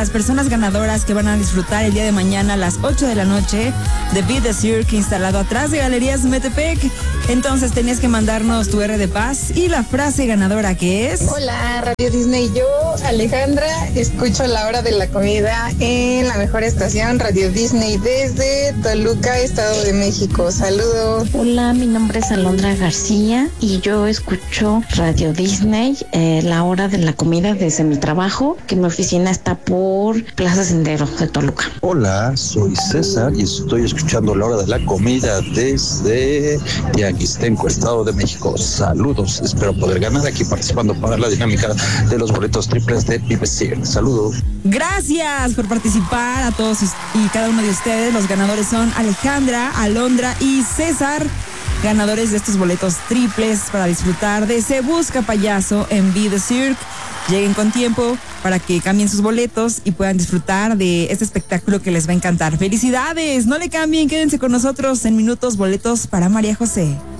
las personas ganadoras que van a disfrutar el día de mañana a las 8 de la noche de Be The Cirque, instalado atrás de Galerías Metepec. Entonces tenías que mandarnos tu R de paz y la frase ganadora, que es: hola, Radio Disney. Yo, Alejandra, escucho la hora de la comida en la mejor estación, Radio Disney, desde Toluca, Estado de México. Saludos. Hola, mi nombre es Alondra García y yo escucho Radio Disney, la hora de la comida desde mi trabajo, que mi oficina está por Plaza Sendero de Toluca. Hola, soy César y estoy escuchando la hora de la comida desde Tianguistenco, Estado de México. Saludos, espero poder ganar aquí participando para la dinámica de los boletos triples de Be The Cirque. Saludos. Gracias por participar a todos y cada uno de ustedes. Los ganadores son Alejandra, Alondra y César, ganadores de estos boletos triples para disfrutar de Se Busca Payaso en Be The Cirque. Lleguen con tiempo para que cambien sus boletos y puedan disfrutar de este espectáculo que les va a encantar. ¡Felicidades! No le cambien, quédense con nosotros en minutos. Boletos para María José.